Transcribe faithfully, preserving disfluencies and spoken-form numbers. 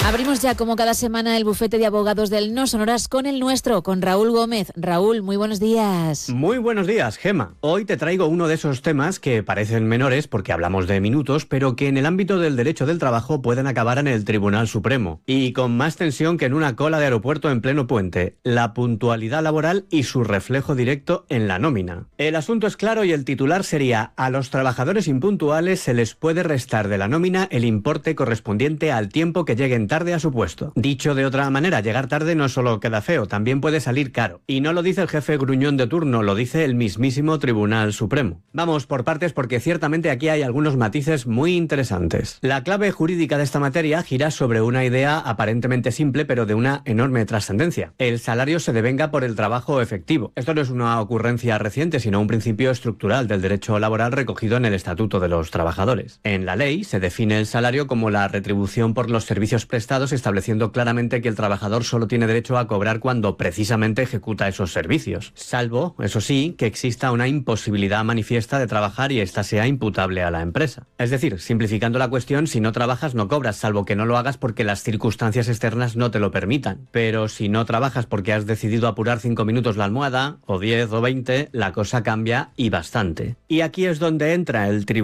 Abrimos ya, como cada semana, el bufete de abogados del No Sonoras con el nuestro, con Raúl Gómez. Raúl, muy buenos días. Muy buenos días, Gema. Hoy te traigo uno de esos temas que parecen menores porque hablamos de minutos, pero que en el ámbito del derecho del trabajo pueden acabar en el Tribunal Supremo. Y con más tensión que en una cola de aeropuerto en pleno puente. La puntualidad laboral y su reflejo directo en la nómina. El asunto es claro y el titular sería: a los trabajadores impuntuales se les puede restar de la nómina el importe correspondiente al tiempo que lleguen tarde a su puesto. Dicho de otra manera, llegar tarde no solo queda feo, también puede salir caro. Y no lo dice el jefe gruñón de turno, lo dice el mismísimo Tribunal Supremo. Vamos por partes porque ciertamente aquí hay algunos matices muy interesantes. La clave jurídica de esta materia gira sobre una idea aparentemente simple pero de una enorme trascendencia. El salario se devenga por el trabajo efectivo. Esto no es una ocurrencia reciente, sino un principio estructural del derecho laboral recogido en el Estatuto de los Trabajadores. En la ley se define el salario como la retribución por los servicios prestados, estableciendo claramente que el trabajador solo tiene derecho a cobrar cuando precisamente ejecuta esos servicios, salvo, eso sí, que exista una imposibilidad manifiesta de trabajar y ésta sea imputable a la empresa. Es decir, simplificando la cuestión, si no trabajas no cobras, salvo que no lo hagas porque las circunstancias externas no te lo permitan. Pero si no trabajas porque has decidido apurar cinco minutos la almohada, o diez o veinte, la cosa cambia y bastante. Y aquí es donde entra el tribunal